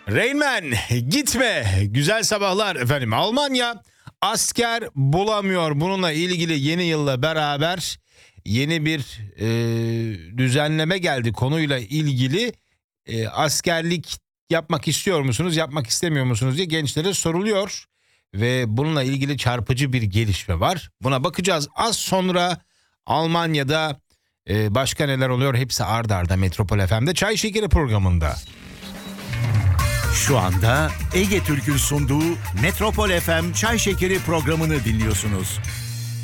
Rain Man gitme. Güzel sabahlar efendim. Almanya asker bulamıyor. Bununla ilgili yeni yılla beraber yeni bir düzenleme geldi konuyla ilgili. Askerlik yapmak istiyor musunuz, yapmak istemiyor musunuz diye gençlere soruluyor. Ve bununla ilgili çarpıcı bir gelişme var. Buna bakacağız. Az sonra Almanya'da başka neler oluyor hepsi ard arda Metropol FM'de Çay Şekeri programında. Şu anda Ege Türk'ün sunduğu Metropol FM Çay Şekeri programını dinliyorsunuz.